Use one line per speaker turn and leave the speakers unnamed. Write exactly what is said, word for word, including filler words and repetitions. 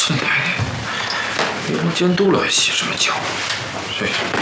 这奶奶，别人监督了还洗什么脚？睡。